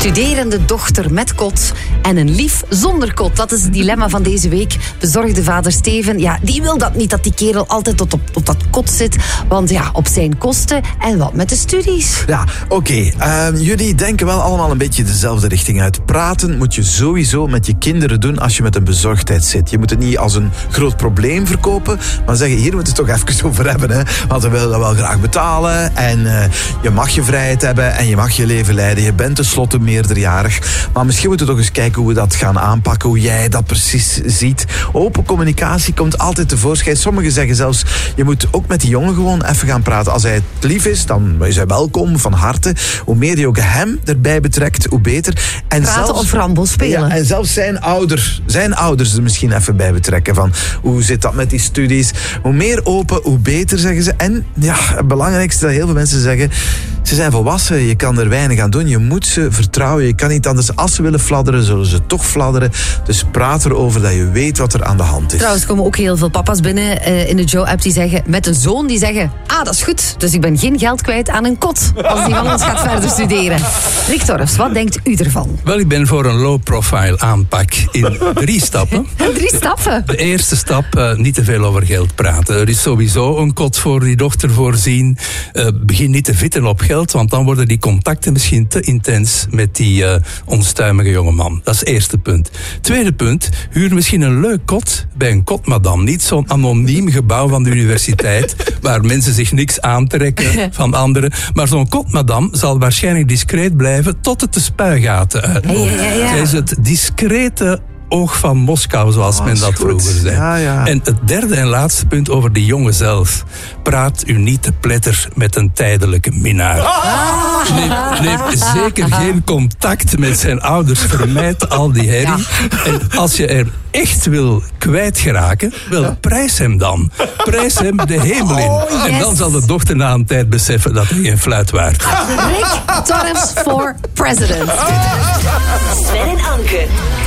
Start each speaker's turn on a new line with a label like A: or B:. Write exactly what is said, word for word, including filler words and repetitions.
A: studerende dochter met kot en een lief zonder kot. Dat is het dilemma van deze week. Bezorgde vader Steven, ja, die wil dat niet, dat die kerel altijd tot op, op dat kot zit. Want ja, op zijn kosten en wat met de studies.
B: Ja, oké. Okay. Uh, jullie denken wel allemaal een beetje dezelfde richting uit. Praten moet je sowieso met je kinderen doen als je met een bezorgdheid zit. Je moet het niet als een groot probleem verkopen, maar zeggen, hier moeten we het toch even over hebben. Hè? Want we willen dat wel graag betalen en uh, je mag je vrijheid hebben en je mag je leven leiden. Je bent tenslotte meerderjarig. Maar misschien moeten we toch eens kijken hoe we dat gaan aanpakken, hoe jij dat precies ziet. Open communicatie komt altijd tevoorschijn. Sommigen zeggen zelfs, je moet ook met die jongen gewoon even gaan praten. Als hij het lief is, dan is hij welkom, van harte. Hoe meer je ook hem erbij betrekt, hoe beter. En
A: praten
B: zelfs,
A: of rambo spelen.
B: Ja, en zelfs zijn, ouder, zijn ouders er misschien even bij betrekken. Van, hoe zit dat met die studies? Hoe meer open, hoe beter, zeggen ze. En ja, het belangrijkste dat heel veel mensen zeggen, ze zijn volwassen, je kan er weinig aan doen. Je moet ze vertrouwen. Je kan niet anders. Als ze willen fladderen, zullen ze toch fladderen. Dus praat erover dat je weet wat er aan de hand is.
A: Trouwens komen ook heel veel papa's binnen uh, in de Joe-app die zeggen, met een zoon die zeggen, ah, dat is goed, dus ik ben geen geld kwijt aan een kot als die van ons gaat verder studeren. Rick Torfs, wat denkt u ervan?
C: Wel, ik ben voor een low-profile aanpak in drie stappen.
A: Drie stappen?
C: De eerste stap, uh, niet te veel over geld praten. Er is sowieso een kot voor die dochter voorzien. Uh, begin niet te vitten op geld, want dan worden die contacten misschien te intens met die uh, onstuimige jongeman. Dat is het eerste punt. Tweede punt, huur misschien een leuk kot bij een kotmadam. Niet zo'n anoniem gebouw van de universiteit waar mensen zich niks aantrekken van anderen. Maar zo'n kotmadam zal waarschijnlijk discreet blijven tot het de spuigaten uitloopt.
A: Ja, ja, ja.
C: Zij is het discrete oog van Moskou, zoals
B: Oh,
C: men dat
B: goed.
C: vroeger zei.
B: Ja, ja.
C: En het derde en laatste punt over de jongen zelf. Praat u niet te pletter met een tijdelijke minnaar.
B: Ah.
C: Neem, neem zeker geen contact met zijn ouders. Vermijd al die herrie. Ja. En als je er echt wil kwijtgeraken, wel, prijs hem dan. Prijs hem de hemel in.
A: Oh, yes.
C: En dan zal de dochter na een tijd beseffen dat hij geen fluit waard.
A: Rick Torfs for president.
D: Sven en Anke.